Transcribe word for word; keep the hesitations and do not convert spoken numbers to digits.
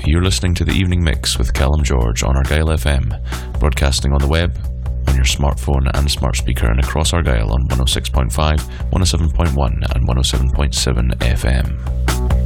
You're listening to The Evening Mix with Callum George on Argyle F M, broadcasting on the web, on your smartphone and smart speaker, and across Argyle on one oh six point five, one oh seven point one and one oh seven point seven F M.